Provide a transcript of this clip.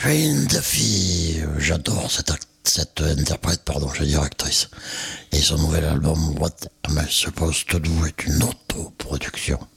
Catherine Duffy, j'adore cette interprète, je veux dire actrice. Et son nouvel album What Am I Supposed to Do est une autoproduction.